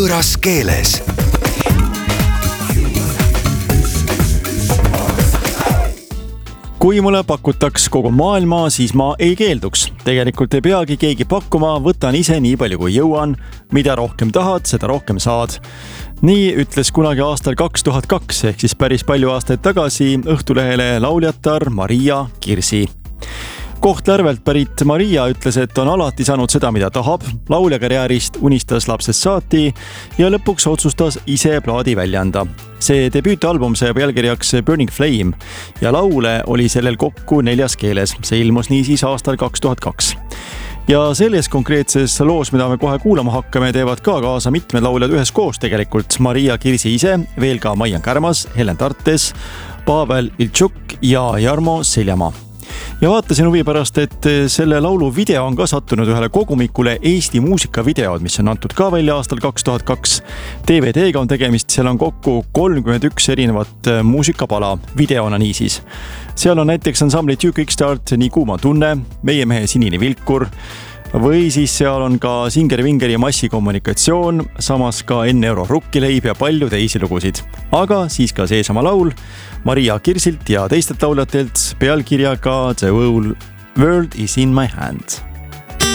võõras keeles. Kui mulle pakutaks kogu maailma, siis ma ei keelduks. Tegelikult ei peagi keegi pakkuma, võtan ise nii palju kui jõuan. Mida rohkem tahad, seda rohkem saad. Nii ütles kunagi aastal 2002 ehk siis päris palju aastaid tagasi Õhtulehele lauljatar Maria Kirsi. Kohtla-Järvelt pärit Maria ütles, et on alati saanud seda, mida tahab. Lauljakarjäärist unistas lapsest saati ja lõpuks otsustas ise plaadi välja anda. See debüütalbum sai pealkirjaks Burning Flame ja laule oli sellel kokku 4 keeles. See ilmus niisiis aastal 2002. Ja selles konkreetses loos, mida me kohe kuulama hakkame, teevad ka kaasa mitmed lauljad üheskoos tegelikult. Maria Kirsi ise, veel ka Maian Kärmas, Helen Tartes, Pavel Iltšuk ja Jarmo Seljamaa. Ja vaatasin huvi pärast, et selle laulu video on ka sattunud ühele kogumikule Eesti muusikavideod, mis on antud ka välja aastal 2002. DVD-ga on tegemist, seal on kokku 31 erinevat muusikapala videona niisiis. Seal on näiteks ansambli Two Kickstart Nii kuuma tunne, Meie mehe sinine vilkur, või siis seal on ka Singeri-Vingeri massikommunikatsioon, samas ka Enne euro rukkileib ja palju teisi lugusid. Aga siis ka seesama laul Maria Kirsilt ja teistelt lauljatelt pealkirjaga The Whole World is in my hand.